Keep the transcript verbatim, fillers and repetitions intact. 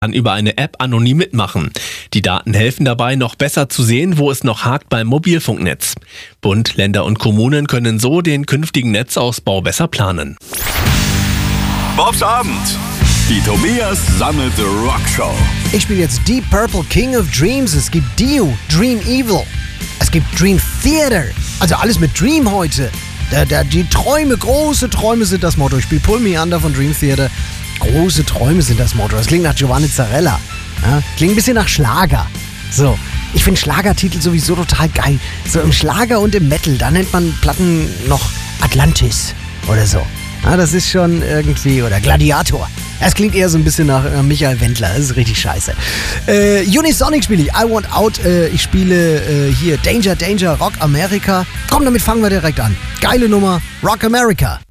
kann über eine App anonym mitmachen. Die Daten helfen dabei, noch besser zu sehen, wo es noch hakt beim Mobilfunknetz. Bund, Länder und Kommunen können so den künftigen Netzausbau besser planen. Bobs Abend. Die Tobias Sammelte Rockshow. Ich spiele jetzt Deep Purple, King of Dreams. Es gibt Dio, Dream Evil. Es gibt Dream Theater. Also alles mit Dream heute. Da, da, die Träume, große Träume sind das Motto. Ich spiele Pull Me Under von Dream Theater. Große Träume sind das Motto. Das klingt nach Giovanni Zarella. Ja? Klingt ein bisschen nach Schlager. So. Ich finde Schlagertitel sowieso total geil. So im Schlager und im Metal, da nennt man Platten noch Atlantis oder so. Ja, das ist schon irgendwie, oder Gladiator. Das klingt eher so ein bisschen nach äh, Michael Wendler. Das ist richtig scheiße. Äh, Unisonic spiele ich. I Want Out. Äh, ich spiele äh, hier Danger, Danger, Rock America. Komm, damit fangen wir direkt an. Geile Nummer. Rock America.